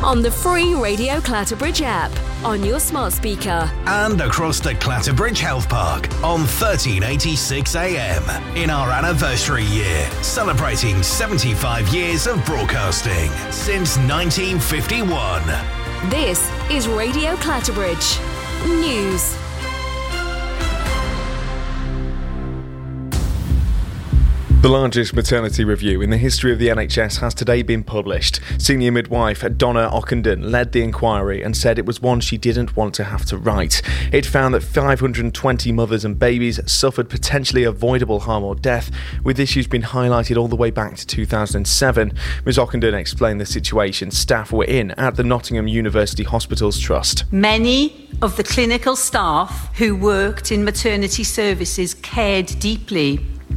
on the free Radio Clatterbridge app, on your smart speaker, and across the Clatterbridge Health Park on 1386 AM in our anniversary year, celebrating 75 years of broadcasting since 1951. This is Radio Clatterbridge News. The largest maternity review in the history of the NHS has today been published. Senior midwife Donna Ockenden led the inquiry and said it was one she didn't want to have to write. It found that 520 mothers and babies suffered potentially avoidable harm or death, with issues being highlighted all the way back to 2007. Ms Ockenden explained the situation staff were in at the Nottingham University Hospitals Trust. Many of the clinical staff who worked in maternity services cared deeply.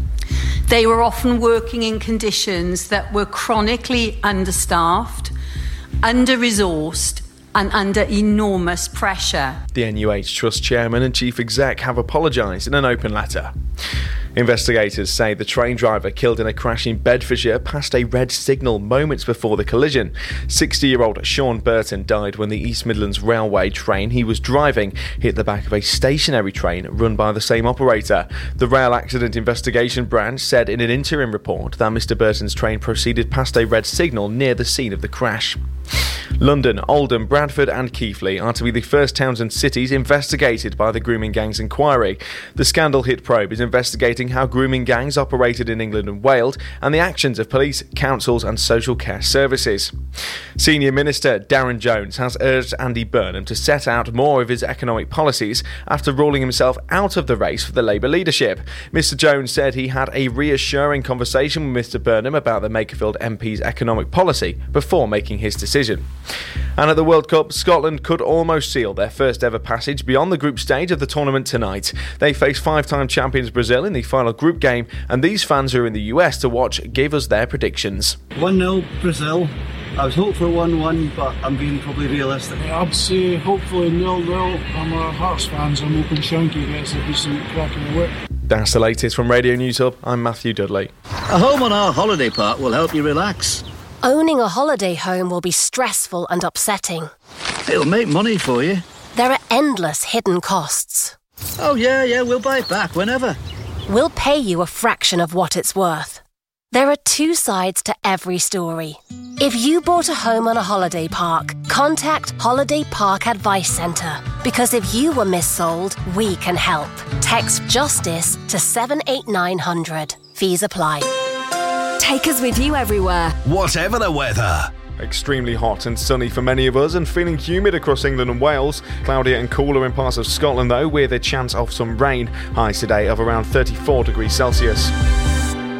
They were often working in conditions that were chronically understaffed, under-resourced and under enormous pressure. The NUH Trust Chairman and Chief Exec have apologised in an open letter. Investigators say the train driver killed in a crash in Bedfordshire passed a red signal moments before the collision. 60-year-old Sean Burton died when the East Midlands Railway train he was driving hit the back of a stationary train run by the same operator. The Rail Accident Investigation Branch said in an interim report that Mr Burton's train proceeded past a red signal near the scene of the crash. London, Oldham, Bradford and Keighley are to be the first towns and cities investigated by the Grooming Gangs Inquiry. The scandal hit probe is investigating how grooming gangs operated in England and Wales and the actions of police, councils and social care services. Senior Minister Darren Jones has urged Andy Burnham to set out more of his economic policies after ruling himself out of the race for the Labour leadership. Mr Jones said he had a reassuring conversation with Mr Burnham about the Makerfield MP's economic policy before making his decision. And at the World Cup, Scotland could almost seal their first ever passage beyond the group stage of the tournament tonight. They face five-time champions Brazil in the final group game, and these fans who are in the US to watch gave us their predictions. 1-0 Brazil. I was hopeful 1-1, but I'm being probably realistic. I'd say hopefully 0-0. I'm a Hearts fan, so I'm hoping Shanky gets a decent crack in the whip. That's the latest from Radio News Hub. I'm Matthew Dudley. A home on our holiday park will help you relax. Owning a holiday home will be stressful and upsetting. It'll make money for you. There are endless hidden costs. Oh, yeah, we'll buy it back whenever. We'll pay you a fraction of what it's worth. There are two sides to every story. If you bought a home on a holiday park, contact Holiday Park Advice Centre. Because if you were missold, we can help. Text JUSTICE to 78900. Fees apply. Take us with you everywhere, whatever the weather. Extremely hot and sunny for many of us and feeling humid across England and Wales. Cloudier and cooler in parts of Scotland though, with a chance of some rain. Highs today of around 34 degrees Celsius.